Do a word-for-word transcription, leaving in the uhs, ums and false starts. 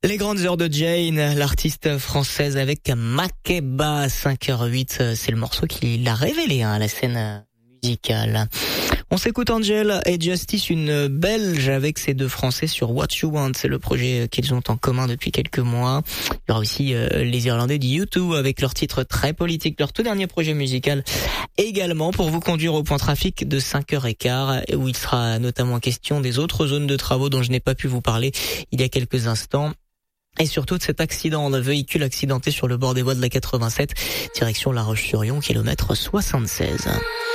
Les grandes heures de Jane, l'artiste française avec Makeba, cinq heures huit, c'est le morceau qui l'a révélé hein, à la scène musicale. On s'écoute Angel et Justice, une Belge avec ces deux Français sur What You Want, c'est le projet qu'ils ont en commun depuis quelques mois. Il y aura aussi euh, les Irlandais de U deux avec leur titre très politique, leur tout dernier projet musical également, pour vous conduire au point trafic de cinq heures quinze, où il sera notamment question des autres zones de travaux dont je n'ai pas pu vous parler il y a quelques instants. Et surtout de cet accident de véhicule accidenté sur le bord des voies de la quatre-vingt-sept, direction La Roche-sur-Yon, kilomètre soixante-seize.